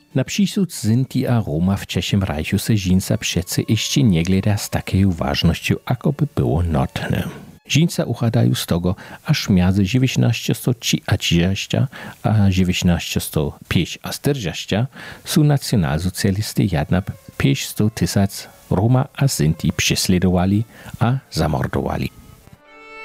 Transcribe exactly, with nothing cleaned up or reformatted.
Na przysud Sinti a Roma w Czesiem Rajchu se Žinca přece jeszcze nie gleda z takiej ważnością, ako by było notne. Žinca uchadają z tego, aż między dziewiętnaście trzydzieści a dziewiętnaście pięćdziesiąt są nacjonalsocjalisty jednak pięćset tysięcy Roma a Sinti prześladowali a zamordowali.